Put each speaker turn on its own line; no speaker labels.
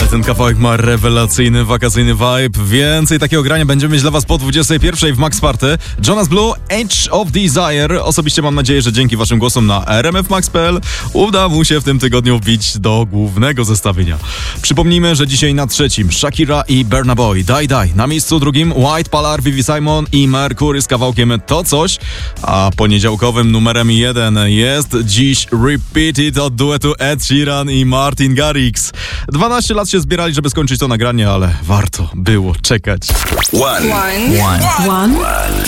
Ten kawałek ma rewelacyjny, wakacyjny vibe. Więcej takiego grania będziemy mieć dla was po 21 w Max Party. Jonas Blue, Edge of Desire. Osobiście mam nadzieję, że dzięki waszym głosom na rmfmax.pl uda mu się w tym tygodniu wbić do głównego zestawienia. Przypomnijmy, że dzisiaj na trzecim Shakira i Burna Boy, Die Die. Na miejscu drugim White Polar, Vivi Simon i Mercury z kawałkiem To Coś. A poniedziałkowym numerem 1 jest dziś Repeated od duetu Ed Sheeran i Martin Garrix. 12 lat się zbierali, żeby skończyć to nagranie, ale warto było czekać.
One.